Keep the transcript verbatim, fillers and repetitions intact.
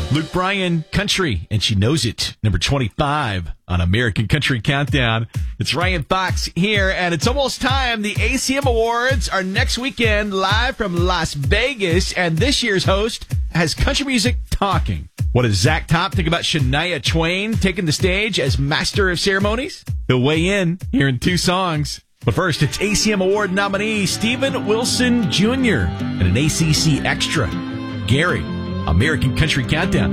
Luke Bryan, Country, and She Knows It, number twenty-five on American Country Countdown. It's Ryan Fox here, and it's almost time. The A C M Awards are next weekend, live from Las Vegas, and this year's host has country music talking. What does Zach Top think about Shania Twain taking the stage as Master of Ceremonies? He'll weigh in here in two songs. But first, it's A C M Award nominee Steven Wilson Junior and an A C C Extra. Gary, American Country Countdown.